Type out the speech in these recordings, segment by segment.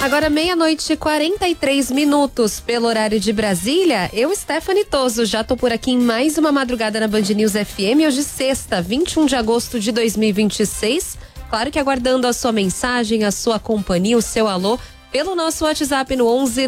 Agora 00:43 pelo horário de Brasília. Eu, Stephanie Toso, já tô por aqui em mais uma madrugada na Band News FM, hoje sexta, 21 de agosto de 2026. Claro que aguardando a sua mensagem, a sua companhia, o seu alô, pelo nosso WhatsApp no 11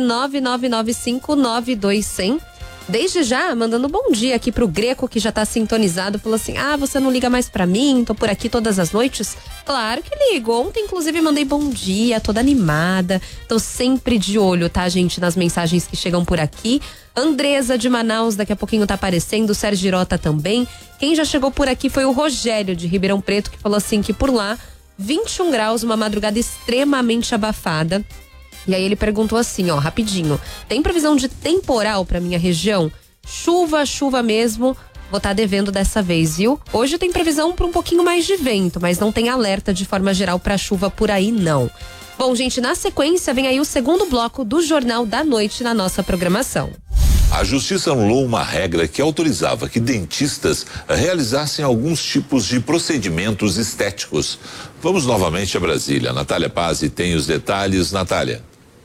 99995 9200. Desde já, mandando bom dia aqui pro Greco, que já tá sintonizado, falou assim: você não liga mais pra mim, tô por aqui todas as noites? Claro que ligo. Ontem, inclusive, mandei bom dia, toda animada. Tô sempre de olho, tá, gente, nas mensagens que chegam por aqui. Andresa de Manaus, daqui a pouquinho tá aparecendo, o Sérgio Girota também. Quem já chegou por aqui foi o Rogério, de Ribeirão Preto, que falou assim que por lá, 21 graus, uma madrugada extremamente abafada. E aí ele perguntou assim, rapidinho, tem previsão de temporal pra minha região? Chuva mesmo, vou estar devendo dessa vez, viu? Hoje tem previsão para um pouquinho mais de vento, mas não tem alerta de forma geral pra chuva por aí, não. Bom, gente, na sequência vem aí o segundo bloco do Jornal da Noite na nossa programação. A justiça anulou uma regra que autorizava que dentistas realizassem alguns tipos de procedimentos estéticos. Vamos novamente a Brasília. Natália Pazzi tem os detalhes. Natália.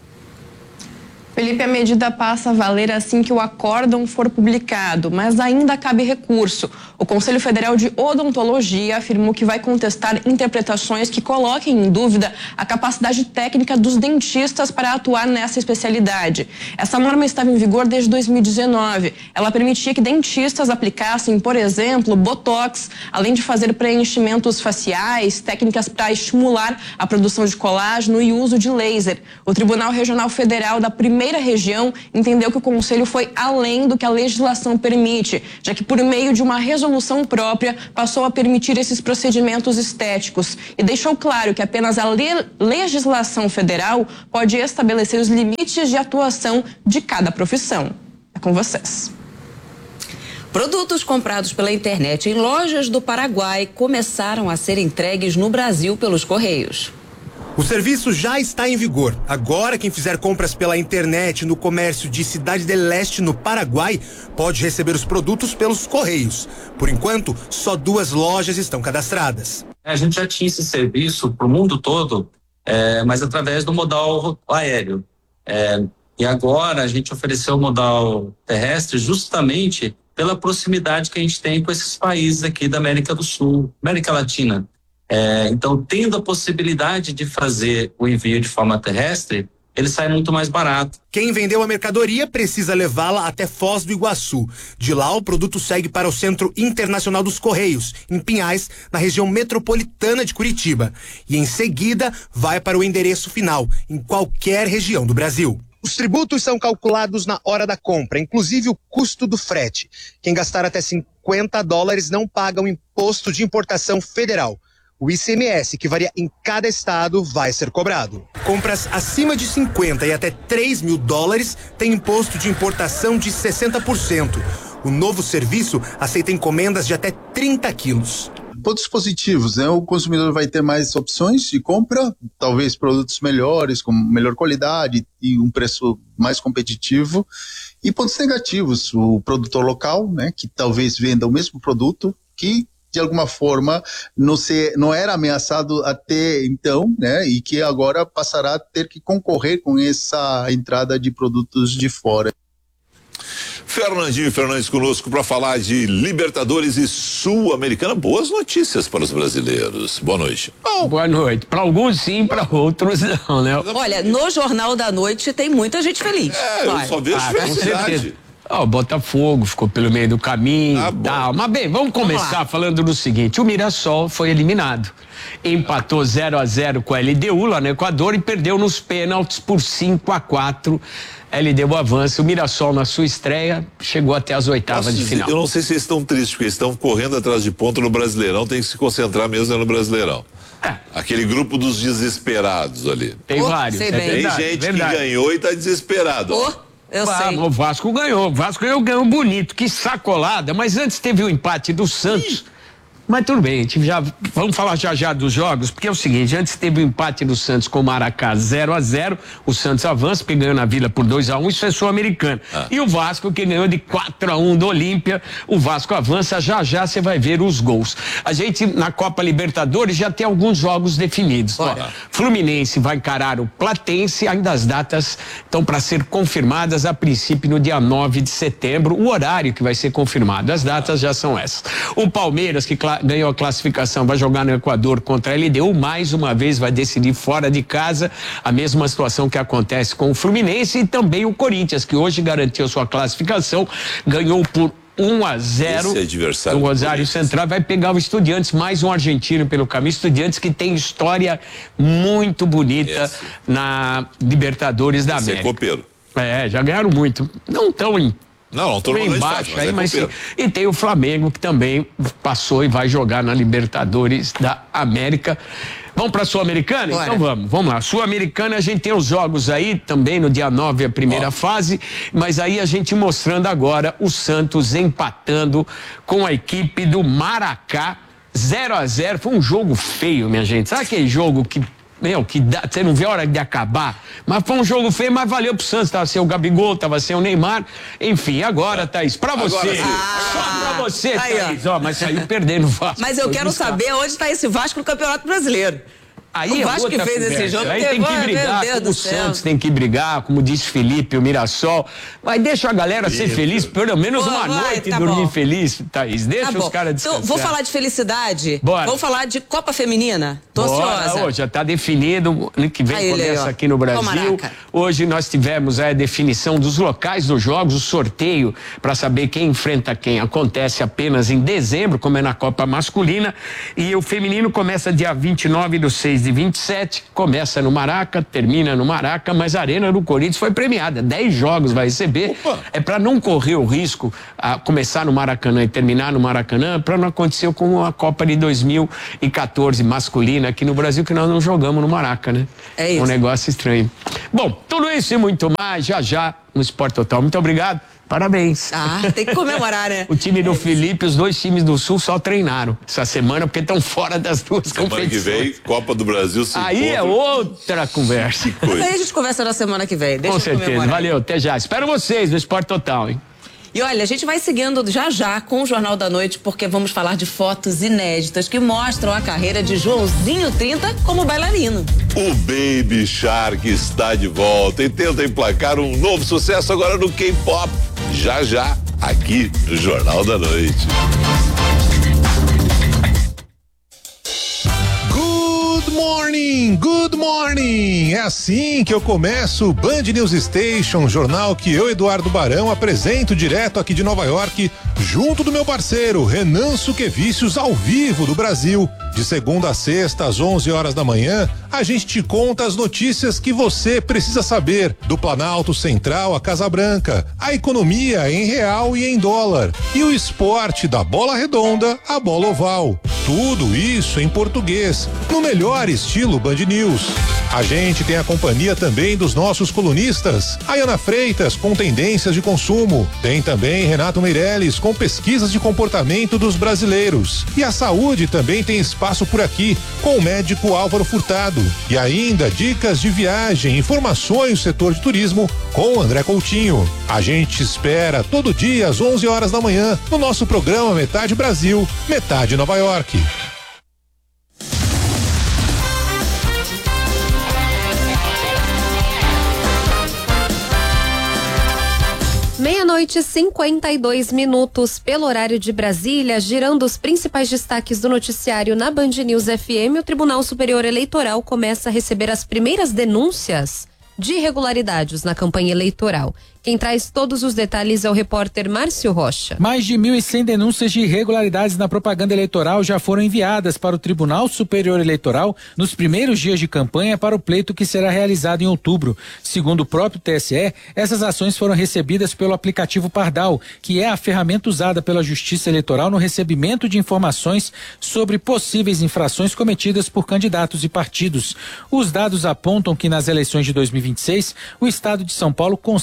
Felipe, a medida passa a valer assim que o acórdão for publicado, mas ainda cabe recurso. O Conselho Federal de Odontologia afirmou que vai contestar interpretações que coloquem em dúvida a capacidade técnica dos dentistas para atuar nessa especialidade. Essa norma estava em vigor desde 2019. Ela permitia que dentistas aplicassem, por exemplo, botox, além de fazer preenchimentos faciais, técnicas para estimular a produção de colágeno e uso de laser. O Tribunal Regional Federal da Primeira Região entendeu que o Conselho foi além do que a legislação permite, já que por meio de uma resolução própria passou a permitir esses procedimentos estéticos e deixou claro que apenas a legislação federal pode estabelecer os limites de atuação de cada profissão. É com vocês. Produtos comprados pela internet em lojas do Paraguai começaram a ser entregues no Brasil pelos Correios. O serviço já está em vigor. Agora, quem fizer compras pela internet no comércio de Cidade del Leste, no Paraguai, pode receber os produtos pelos Correios. Por enquanto, só 2 lojas estão cadastradas. A gente já tinha esse serviço para o mundo todo, mas através do modal aéreo. E agora a gente ofereceu o modal terrestre justamente pela proximidade que a gente tem com esses países aqui da América do Sul, América Latina. Então, tendo a possibilidade de fazer o envio de forma terrestre, ele sai muito mais barato. Quem vendeu a mercadoria precisa levá-la até Foz do Iguaçu. De lá, o produto segue para o Centro Internacional dos Correios, em Pinhais, na região metropolitana de Curitiba. E em seguida, vai para o endereço final, em qualquer região do Brasil. Os tributos são calculados na hora da compra, inclusive o custo do frete. Quem gastar até $50 não paga o imposto de importação federal. O ICMS, que varia em cada estado, vai ser cobrado. Compras acima de 50 e até $3 mil têm imposto de importação de 60%. O novo serviço aceita encomendas de até 30 quilos. Pontos positivos, né? O consumidor vai ter mais opções de compra, talvez produtos melhores, com melhor qualidade e um preço mais competitivo. E pontos negativos, o produtor local, né? Que talvez venda o mesmo produto que de alguma forma não era ameaçado até então, né? E que agora passará a ter que concorrer com essa entrada de produtos de fora. Fernandinho Fernandes conosco para falar de Libertadores e Sul-Americana. Boas notícias para os brasileiros. Boa noite. Boa noite. Para alguns sim, para outros não, né? Olha, no Jornal da Noite tem muita gente feliz. Eu só vejo felicidade. O Botafogo ficou pelo meio do caminho e tal. Mas bem, vamos começar falando do seguinte: o Mirassol foi eliminado. Empatou 0-0 com a LDU lá no Equador e perdeu nos pênaltis por 5-4. LDU avança. O Mirassol, na sua estreia, chegou até as oitavas de final. Eu não sei se eles estão tristes, porque eles estão correndo atrás de ponto no Brasileirão, tem que se concentrar mesmo no Brasileirão. Aquele grupo dos desesperados ali. Tem vários. Tem gente que ganhou e está desesperado. Eu sei. O Vasco ganhou. O Vasco ganhou bonito. Que sacolada. Mas antes teve o empate do Santos Mas tudo bem, vamos falar já dos jogos, porque é o seguinte, antes teve o empate do Santos com o Maracá 0-0, o Santos avança, porque ganhou na Vila por 2-1, isso é Sul-Americano. E o Vasco, que ganhou de 4-1 do Olímpia, o Vasco avança, já você vai ver os gols. A gente, na Copa Libertadores, já tem alguns jogos definidos. Ó, Fluminense vai encarar o Platense, ainda as datas estão para ser confirmadas, a princípio no dia 9 de setembro, o horário que vai ser confirmado, as datas já são essas. O Palmeiras, que ganhou a classificação, vai jogar no Equador contra a LDU, mais uma vez vai decidir fora de casa, a mesma situação que acontece com o Fluminense, e também o Corinthians, que hoje garantiu sua classificação, ganhou por 1-0 o Rosário Central, vai pegar o Estudiantes, mais um argentino pelo caminho, Estudiantes que tem história muito bonita na Libertadores da América. É copeiro. Já ganharam muito, não tão bem baixo aí, mas sim. E tem o Flamengo, que também passou e vai jogar na Libertadores da América. Vamos para a Sul-Americana? Então vamos lá. Sul-Americana, a gente tem os jogos aí, também no dia 9 a primeira fase, mas aí a gente mostrando agora o Santos empatando com a equipe do Maracá, 0-0, foi um jogo feio, minha gente, sabe aquele jogo que você não vê a hora de acabar, mas foi um jogo feio, mas valeu pro Santos, tava sem o Gabigol, tava sem o Neymar, enfim, agora, Thaís, pra você, só pra você, Thaís, mas saiu perdendo o Vasco. Mas eu quero saber onde tá esse Vasco no Campeonato Brasileiro. Aí o Vasco que fez esse jogo, aí tem que brigar, como o Santos tem que brigar, como disse Felipe, o Mirassol, mas deixa a galera ser feliz, pelo menos uma noite dormir feliz, Thaís, deixa os caras descansar. Então, vou falar de felicidade, vamos falar de Copa Feminina, tô ansiosa. Já tá definido, ano que vem começa aqui no Brasil, hoje nós tivemos a definição dos locais dos jogos, o sorteio para saber quem enfrenta quem, acontece apenas em dezembro, como é na Copa masculina, e o feminino começa dia 29/6 de 27, começa no Maraca, termina no Maraca, mas a Arena do Corinthians foi premiada, 10 jogos vai receber, é para não correr o risco a começar no Maracanã e terminar no Maracanã, para não acontecer com a Copa de 2014 masculina aqui no Brasil, que nós não jogamos no Maraca, né? É isso. Um negócio estranho. Bom, tudo isso e muito mais, já no Sport Total. Muito obrigado. Parabéns. Tem que comemorar, né? O time do Felipe, os dois times do Sul só treinaram essa semana porque estão fora das duas competições. Semana que vem, Copa do Brasil se aí encontra. É outra conversa. Mas aí a gente conversa na semana que vem. Com certeza. Valeu, até já. Espero vocês no Sport Total, hein? E olha, a gente vai seguindo já com o Jornal da Noite, porque vamos falar de fotos inéditas que mostram a carreira de Joãozinho 30 como bailarino. O Baby Shark está de volta e tenta emplacar um novo sucesso agora no K-pop. Já, aqui no Jornal da Noite. Good morning! É assim que eu começo o Band News Station, jornal que eu, Eduardo Barão, apresento direto aqui de Nova York, junto do meu parceiro Renan Suquevicius, ao vivo do Brasil. De segunda a sexta, às 11 horas da manhã, a gente te conta as notícias que você precisa saber do Planalto Central à Casa Branca, a economia em real e em dólar, e o esporte da bola redonda à bola oval. Tudo isso em português, no melhor estilo Band News. A gente tem a companhia também dos nossos colunistas, Ayana Freitas com tendências de consumo, tem também Renato Meirelles com pesquisas de comportamento dos brasileiros, e a saúde também tem espaço por aqui com o médico Álvaro Furtado, e ainda dicas de viagem, informações do setor de turismo com o André Coutinho. A gente espera todo dia às 11 horas da manhã no nosso programa Metade Brasil, Metade Nova York. 12:52 pelo horário de Brasília, girando os principais destaques do noticiário na Band News FM, o Tribunal Superior Eleitoral começa a receber as primeiras denúncias de irregularidades na campanha eleitoral. Quem traz todos os detalhes é o repórter Márcio Rocha. Mais de 1.100 denúncias de irregularidades na propaganda eleitoral já foram enviadas para o Tribunal Superior Eleitoral nos primeiros dias de campanha para o pleito que será realizado em outubro. Segundo o próprio TSE, essas ações foram recebidas pelo aplicativo Pardal, que é a ferramenta usada pela Justiça Eleitoral no recebimento de informações sobre possíveis infrações cometidas por candidatos e partidos. Os dados apontam que nas eleições de 2026, o estado de São Paulo concentra uma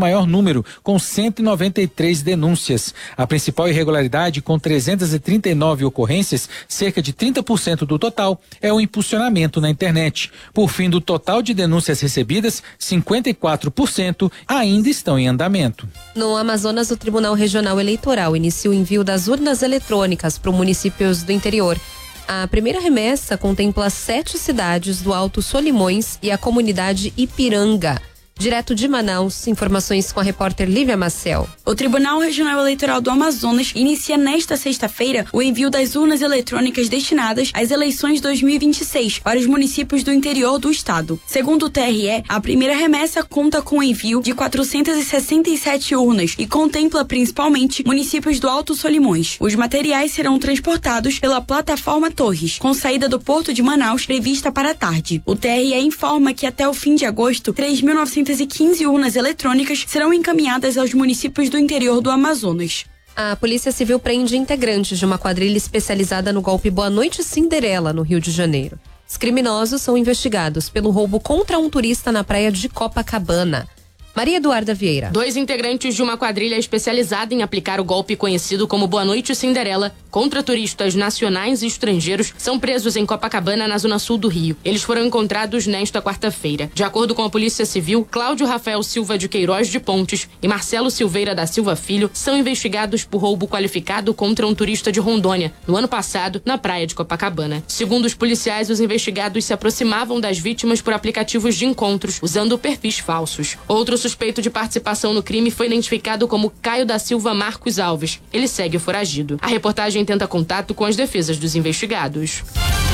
maior número, com 193 denúncias. A principal irregularidade, com 339 ocorrências, cerca de 30% do total, é o impulsionamento na internet. Por fim, do total de denúncias recebidas, 54% ainda estão em andamento. No Amazonas, o Tribunal Regional Eleitoral inicia o envio das urnas eletrônicas para os municípios do interior. A primeira remessa contempla 7 cidades do Alto Solimões e a comunidade Ipiranga. Direto de Manaus, informações com a repórter Lívia Maciel. O Tribunal Regional Eleitoral do Amazonas inicia nesta sexta-feira o envio das urnas eletrônicas destinadas às eleições 2026 para os municípios do interior do estado. Segundo o TRE, a primeira remessa conta com o envio de 467 urnas e contempla principalmente municípios do Alto Solimões. Os materiais serão transportados pela plataforma Torres, com saída do Porto de Manaus prevista para a tarde. O TRE informa que até o fim de agosto, 3.915 urnas eletrônicas serão encaminhadas aos municípios do interior do Amazonas. A Polícia Civil prende integrantes de uma quadrilha especializada no golpe Boa Noite Cinderela, no Rio de Janeiro. Os criminosos são investigados pelo roubo contra um turista na praia de Copacabana. Maria Eduarda Vieira. 2 integrantes de uma quadrilha especializada em aplicar o golpe conhecido como Boa Noite Cinderela contra turistas nacionais e estrangeiros são presos em Copacabana, na zona sul do Rio. Eles foram encontrados nesta quarta-feira. De acordo com a Polícia Civil, Cláudio Rafael Silva de Queiroz de Pontes e Marcelo Silveira da Silva Filho são investigados por roubo qualificado contra um turista de Rondônia, no ano passado, na praia de Copacabana. Segundo os policiais, os investigados se aproximavam das vítimas por aplicativos de encontros, usando perfis falsos. Outro suspeito de participação no crime foi identificado como Caio da Silva Marcos Alves. Ele segue foragido. A reportagem tenta contato com as defesas dos investigados.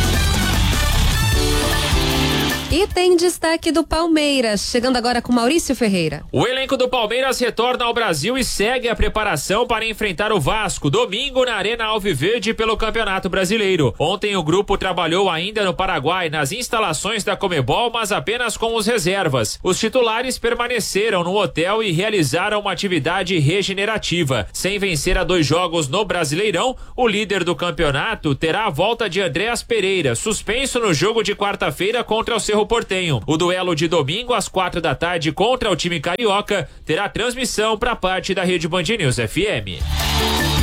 E tem destaque do Palmeiras, chegando agora com Maurício Ferreira. O elenco do Palmeiras retorna ao Brasil e segue a preparação para enfrentar o Vasco, domingo na Arena Alviverde pelo Campeonato Brasileiro. Ontem o grupo trabalhou ainda no Paraguai, nas instalações da Conmebol, mas apenas com os reservas. Os titulares permaneceram no hotel e realizaram uma atividade regenerativa. Sem vencer a 2 jogos no Brasileirão, o líder do campeonato terá a volta de Andréas Pereira, suspenso no jogo de quarta-feira contra o Cerro Porteño. O duelo de domingo às 4 da tarde contra o time carioca terá transmissão para parte da Rede Band News FM.